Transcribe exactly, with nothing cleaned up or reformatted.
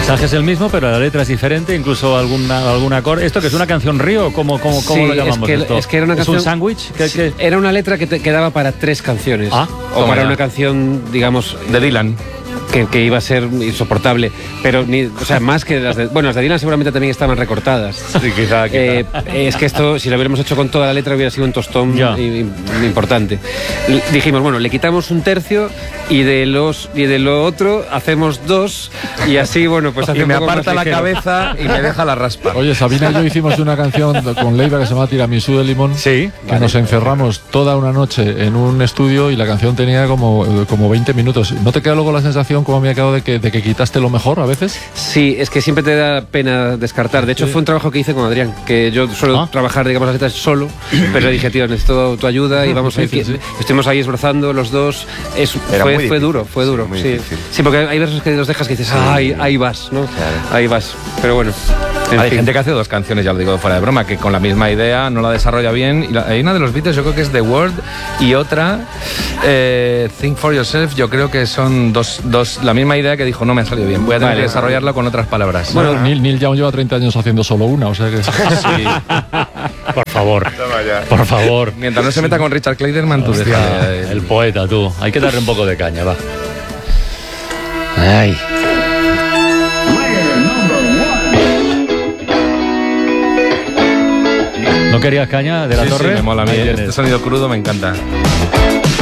mensaje es el mismo, pero la letra es diferente, incluso alguna algún acorde. ¿Esto que es una canción río? ¿Cómo, cómo, cómo sí, lo llamamos es que, esto? Es que era una ¿Es canción, un sándwich? ¿Qué, sí, qué? Era una letra que te quedaba para tres canciones. Ah, o para ya. una canción, digamos... De Dylan. Que, que iba a ser insoportable, pero ni, o sea, más que las de, bueno, las de Dylan seguramente también estaban recortadas. Sí, quizá, quizá. Eh, es que esto, si lo hubiéramos hecho con toda la letra, hubiera sido un tostón Ya. i- i- importante. L- dijimos, bueno, le quitamos un tercio y de los y de lo otro hacemos dos y así, bueno, pues hace Y un me poco más aparta la ligero. cabeza y me deja la raspa. Oye, Sabina y yo hicimos una canción con Leiva que se llama Tiramisú de Limón. Sí. Que nos encerramos toda una noche en un estudio y la canción tenía como, como veinte minutos. ¿No te queda luego la sensación, como me ha quedado, de que, de que quitaste lo mejor a veces? Sí, es que siempre te da pena descartar. De hecho, fue un trabajo que hice con Adrián, que yo suelo Ah. trabajar, digamos, las letras solo, pero dije, tío, necesito tu ayuda y vamos a ir. Sí, sí, sí. Estuvimos ahí esforzando los dos. Es, Era fue, muy fue difícil, duro, fue sí, duro. muy Sí, difícil. sí, porque hay versos que los dejas que dices, ah, ahí, ahí vas, ¿no? Claro. Ahí vas. Pero bueno. en Hay fin. gente que hace dos canciones, ya lo digo fuera de broma, que con la misma idea no la desarrolla bien. Y la- hay una de los Beatles, yo creo que es The World, y otra, eh, Think for Yourself, yo creo que son dos, dos, la misma idea que dijo, no me ha salido bien, voy a tener Vale. que desarrollarla con otras palabras. Bueno, Neil, Neil Young lleva treinta años haciendo solo una, o sea que... Por favor, Toma ya. por favor. Mientras no se meta con Richard Clayderman, tú Hostia, déjale. el poeta, tú. Hay que darle un poco de caña, va. Ay. ¿No querías caña de la Sí, sí, torre? me mola a mí. Ahí tienes. Este sonido crudo me encanta.